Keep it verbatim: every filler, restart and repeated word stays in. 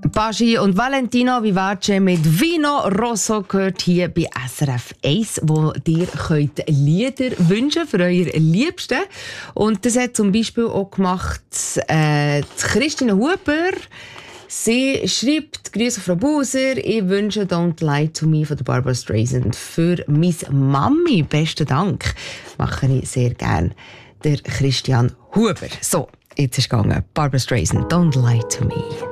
Baschi und Valentino Vivace mit Vino Rosso gehört hier bei S R F eins, wo ihr könnt Lieder wünschen für euer Liebsten. Und das hat zum Beispiel auch gemacht äh, Christine Huber. Sie schreibt: Grüße Frau Buser, ich wünsche Don't Lie to Me von der Barbara Streisand für meine Mami. Besten Dank. Mache ich sehr gern. Der Christian Huber. So, jetzt ist es gegangen. Barbara Streisand, Don't Lie to Me.